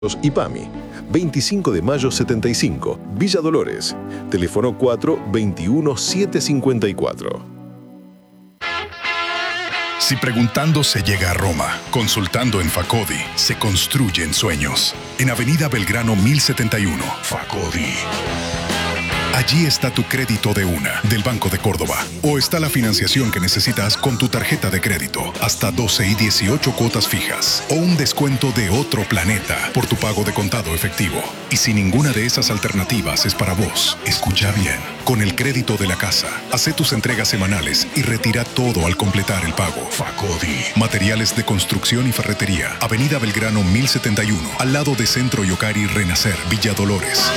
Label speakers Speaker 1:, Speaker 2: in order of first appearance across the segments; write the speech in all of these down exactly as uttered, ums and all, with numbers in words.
Speaker 1: y PAMI. veinticinco de mayo setenta y cinco, Villa Dolores. Teléfono cuatro veintiuno setecientos cincuenta y cuatro.
Speaker 2: Si preguntando se llega a Roma, consultando en Facodi, se construyen sueños. En Avenida Belgrano mil setenta y uno, Facodi. Allí está tu crédito de una, del Banco de Córdoba. O está la financiación que necesitas con tu tarjeta de crédito, hasta doce y dieciocho cuotas fijas. O un descuento de otro planeta por tu pago de contado efectivo. Y si ninguna de esas alternativas es para vos, escucha bien. Con el crédito de la casa, haz tus entregas semanales y retira todo al completar el pago. Facodi. Materiales de construcción y ferretería. Avenida Belgrano mil setenta y uno, al lado de Centro Yocari Renacer, Villa Dolores.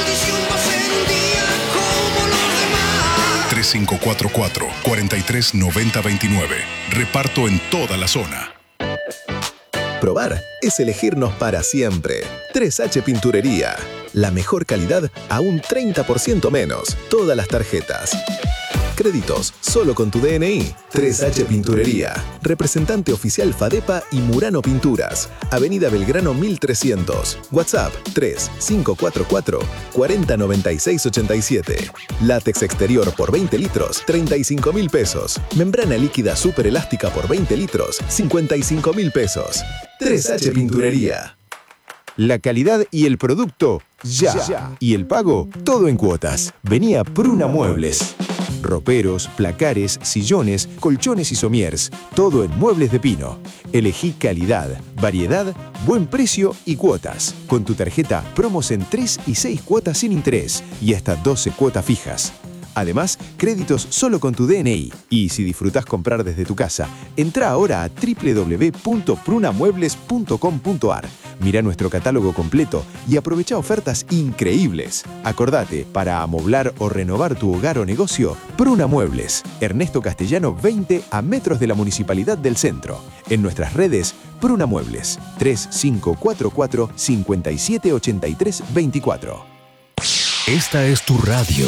Speaker 2: tres cinco cuatro cuatro, cuatro tres nueve cero dos nueve. Reparto en toda la zona.
Speaker 3: Probar es elegirnos para siempre. tres H Pinturería. La mejor calidad a un treinta por ciento menos. Todas las tarjetas. Créditos solo con tu D N I. tres H Pinturería. Representante oficial Fadepa y Murano Pinturas. Avenida Belgrano mil trescientos. WhatsApp tres cinco cuatro cuatro, cuatro cero nueve seis ocho siete. Látex exterior por veinte litros, treinta y cinco mil pesos. Membrana líquida super elástica por veinte litros, cincuenta y cinco mil pesos. tres H Pinturería.
Speaker 4: La calidad y el producto, ya. ya. Y el pago, todo en cuotas. Vení a Pruna Muebles. Roperos, placares, sillones, colchones y somiers. Todo en Muebles de Pino. Elegí calidad, variedad, buen precio y cuotas. Con tu tarjeta, promos en tres y seis cuotas sin interés y hasta doce cuotas fijas. Además, créditos solo con tu D N I. Y si disfrutás comprar desde tu casa, entra ahora a doble u doble u doble u punto pruna muebles punto com punto a r. Mirá nuestro catálogo completo y aprovecha ofertas increíbles. Acordate, para amoblar o renovar tu hogar o negocio, Pruna Muebles. Ernesto Castellano veinte, a metros de la Municipalidad del Centro. En nuestras redes, Pruna Muebles. tres cinco cuatro cuatro, cinco siete ocho tres dos cuatro.
Speaker 5: Esta es tu radio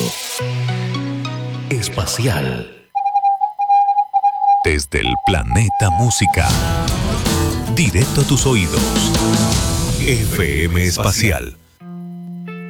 Speaker 5: espacial. Desde el planeta música, directo a tus oídos. F M Espacial.